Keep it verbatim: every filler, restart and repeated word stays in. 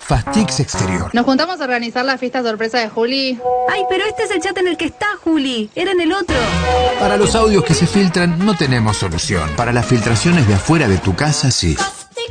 Fastix Exterior. Nos juntamos a organizar la fiesta sorpresa de Juli. Ay, pero este es el chat en el que está, Juli. Era en el otro. Para los audios que se filtran, no tenemos solución. Para las filtraciones de afuera de tu casa, sí.